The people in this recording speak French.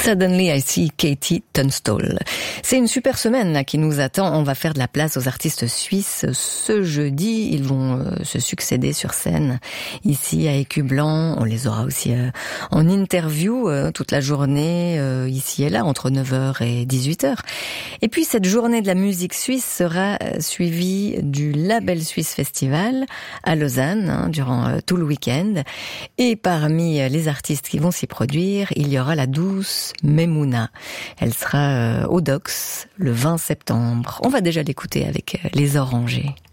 Suddenly I see Katie Tunstall. C'est une super semaine là qui nous attend. On va faire de la place aux artistes suisses ce jeudi. Ils vont se succéder sur scène ici à Écu-Blanc. On les aura aussi en interview toute la journée ici et là entre 9h et 18h. Et puis cette journée de la musique suisse sera suivie du Label Suisse Festival à Lausanne durant tout le week-end. Et parmi les artistes qui vont s'y produire, il y aura la douce Memouna. Elle sera au Dox le 20 septembre. On va déjà l'écouter avec Les Orangers.